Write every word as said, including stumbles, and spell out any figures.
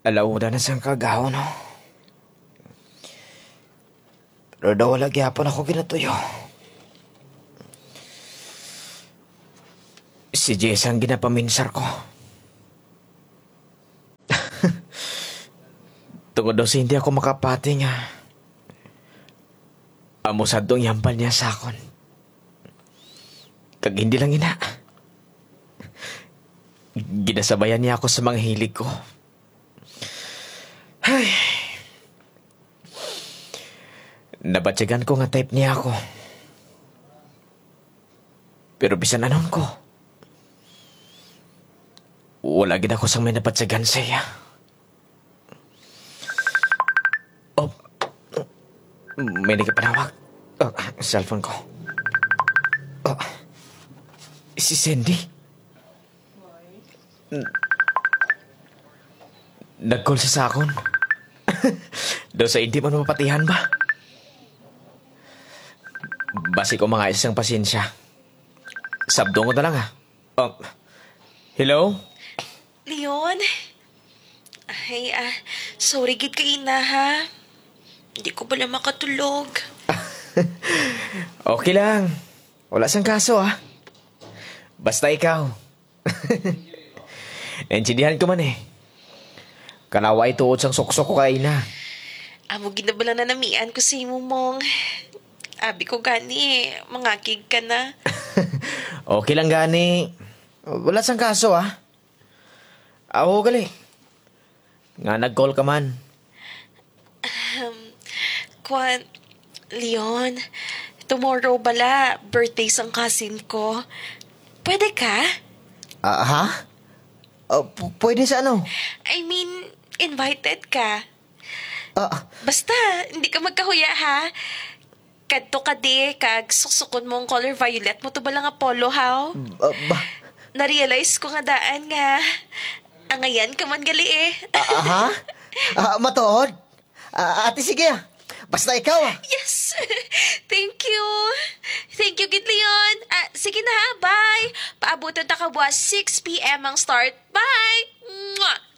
Alauna na siyang kagaw, no? Pero daw wala gyapon ako ginatuyo. Si Jess ang ginapaminsar ko. Tungod daw sa hindi ako makapati nga. Amusad dong yampal niya sa akon. Kag hindi lang ina. Ginasabayan niya ako sa mga hilig ko. Ay. Nabatyagan ko nga type niya ako. Pero bisan anon ko. Wala gid ako sang may nabatyagan sa iya. Oh. May nagpanawag. Oh, cellphone ko. Oh. Si Cindy. Nag-call siya sa akon. Daw sa hindi man mapatihan ba? Basi ko mga isang pasensya. Sabdong ko na lang ha. Oh. Hello? Leon? Ay, ah, sorry gid kay ina ha. Hindi ko pala makatulog. Okay lang. Wala sang kaso ah. Basta ikaw. Naintindihan ko man eh. Kanaway tuod sang suksok ko kay ina. Amo ginabala na namian ko si mumong. Abi ko gani, mangakig ka na. Okay lang gani. Wala sang kaso ah. Ako gali. Nga nag-call ka man. Um, Kwan, Leon, tomorrow bala, birthday sang cousin ko. Pwede ka? Ah, ha? Uh, p- pwede sa ano? I mean, invited ka. Ah, Basta, hindi ka magkahuya ha. Kadto ka di, kag suksukon mong color violet mo to balang Apollo, how? uh, ba? Na-realize ko nga daan nga. Angayan ka man gali eh. Ah, ha? Ah, matuod? Ah, ate, sige ah. Basta ikaw ah. Yes! Thank you! Thank you, Gid Leon! Ah, sige na ha, bye! Paabutan ta ka buwas six p m ang start. Bye! Mwah!